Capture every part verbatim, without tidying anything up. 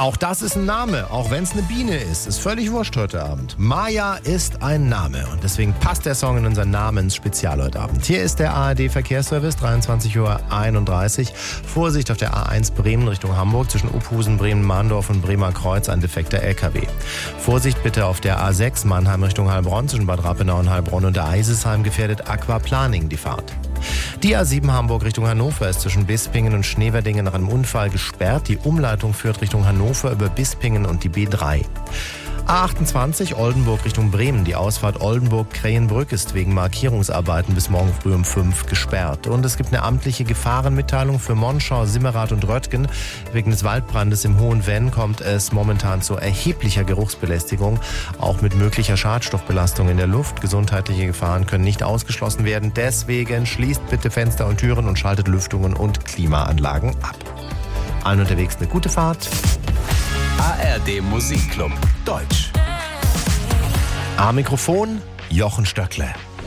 Auch das ist ein Name, auch wenn es eine Biene ist. Ist völlig wurscht heute Abend. Maja ist ein Name und deswegen passt der Song in unser Namensspezial heute Abend. Hier ist der A R D-Verkehrsservice, dreiundzwanzig Uhr einunddreißig. Vorsicht auf der A eins Bremen Richtung Hamburg zwischen Uphusen, Bremen-Mahndorf und Bremer Kreuz, ein defekter L K W. Vorsicht bitte auf der A sechs Mannheim Richtung Heilbronn zwischen Bad Rappenau und Heilbronn und der Eisesheim gefährdet Aquaplaning die Fahrt. Die A sieben Hamburg Richtung Hannover ist zwischen Bispingen und Schneverdingen nach einem Unfall gesperrt. Die Umleitung führt Richtung Hannover über Bispingen und die B drei. A achtundzwanzig Oldenburg Richtung Bremen. Die Ausfahrt Oldenburg-Krähenbrück ist wegen Markierungsarbeiten bis morgen früh um fünf gesperrt. Und es gibt eine amtliche Gefahrenmitteilung für Monschau, Simmerath und Röttgen. Wegen des Waldbrandes im Hohen Venn kommt es momentan zu erheblicher Geruchsbelästigung, auch mit möglicher Schadstoffbelastung in der Luft. Gesundheitliche Gefahren können nicht ausgeschlossen werden. Deswegen schließt bitte Fenster und Türen und schaltet Lüftungen und Klimaanlagen ab. Allen unterwegs eine gute Fahrt. A R D Musikclub Deutsch. Am Mikrofon Jochen Stöckle.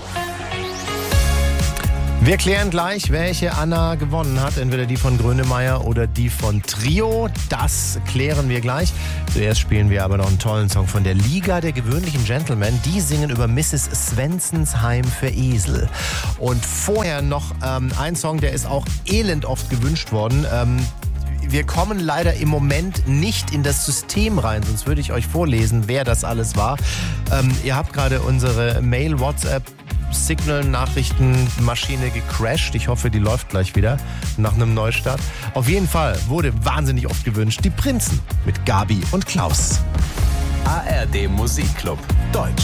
Wir klären gleich, welche Anna gewonnen hat. Entweder die von Grönemeyer oder die von Trio. Das klären wir gleich. Zuerst spielen wir aber noch einen tollen Song von der Liga der gewöhnlichen Gentlemen. Die singen über Misses Svensens Heim für Esel. Und vorher noch ähm, ein Song, der ist auch elend oft gewünscht worden. Ähm, Wir kommen leider im Moment nicht in das System rein, sonst würde ich euch vorlesen, wer das alles war. Ähm, ihr habt gerade unsere Mail, WhatsApp, Signal-Nachrichtenmaschine gecrashed. Ich hoffe, die läuft gleich wieder nach einem Neustart. Auf jeden Fall wurde wahnsinnig oft gewünscht, die Prinzen mit Gabi und Klaus. A R D Musikclub Deutsch.